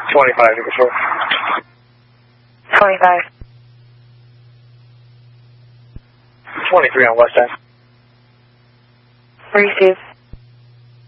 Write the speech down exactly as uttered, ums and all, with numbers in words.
twenty-five to control. twenty-five. twenty-three on west end. Receive.